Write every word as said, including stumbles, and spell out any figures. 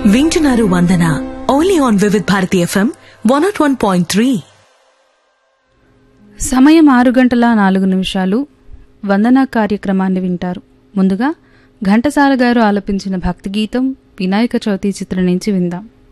వింటున్నారు వందన only on Vividh Bharati FM one not one point three. సమయం ఆరు గంటల నాలుగు నిమిషాలు. వందన కార్యక్రమాన్ని వింటారు. ముందుగా ఘంటసాల గారు ఆలపించిన భక్తి గీతం వినాయక చవితి చిత్రం నుంచి విందాం.